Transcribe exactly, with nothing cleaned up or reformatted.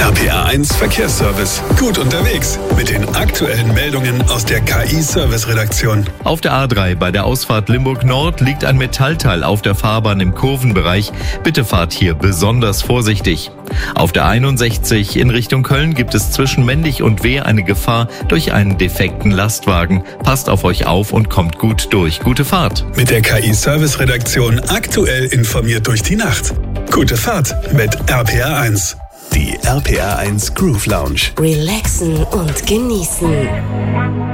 R P R eins Verkehrsservice. Gut unterwegs mit den aktuellen Meldungen aus der K I-Service-Redaktion. Auf der A drei bei der Ausfahrt Limburg Nord liegt ein Metallteil auf der Fahrbahn im Kurvenbereich. Bitte fahrt hier besonders vorsichtig. Auf der einundsechzig in Richtung Köln gibt es zwischen Mendig und Wehr eine Gefahr durch einen defekten Lastwagen. Passt auf euch auf und kommt gut durch. Gute Fahrt. Mit der K I-Service-Redaktion aktuell informiert durch die Nacht. Gute Fahrt mit R P R eins. Die R P R eins Groove Lounge. Relaxen und genießen.